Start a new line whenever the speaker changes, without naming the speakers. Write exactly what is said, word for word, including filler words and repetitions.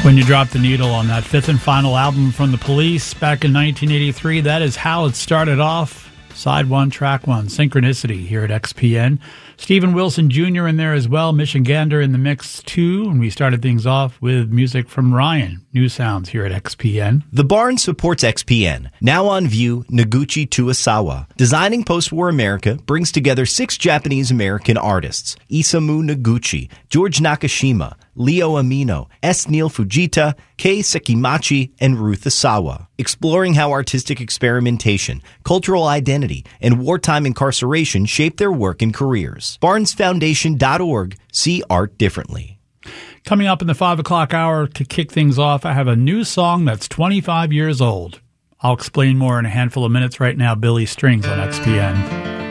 When you drop the needle on that fifth and final album from The Police back in nineteen eighty-three, that is how it started off. Side one, track one, Synchronicity here at X P N. Steven Wilson Junior in there as well, Michigander in the mix too. And we started things off with music from Ryan. New sounds here at X P N.
The Barn supports X P N. Now on view, Noguchi Tuosawa. Designing post-war America brings together six Japanese-American artists. Isamu Noguchi, George Nakashima, Leo Amino, S. Neil Fujita, Kei Sekimachi, and Ruth Asawa. Exploring how artistic experimentation, cultural identity, and wartime incarceration shape their work and careers. barnes foundation dot org. See art differently.
Coming up in the five o'clock hour to kick things off, I have a new song that's twenty-five years old. I'll explain more in a handful of minutes. Right now, Billy Strings on X P N.